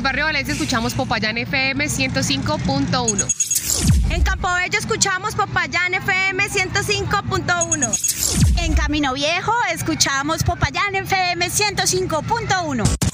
Barrio Valencia escuchamos Popayán FM 105.1. En Campobello escuchamos Popayán FM 105.1. En Camino Viejo escuchamos Popayán FM 105.1.